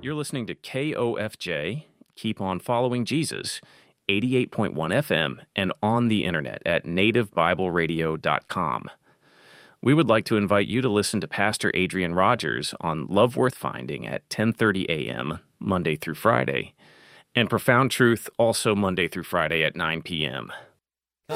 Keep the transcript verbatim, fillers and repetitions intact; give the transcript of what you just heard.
You're listening to K O F J, Keep On Following Jesus, eighty-eight point one F M, and on the internet at native bible radio dot com. We would like to invite you to listen to Pastor Adrian Rogers on Love Worth Finding at ten thirty a.m. Monday through Friday, and Profound Truth also Monday through Friday at nine p.m.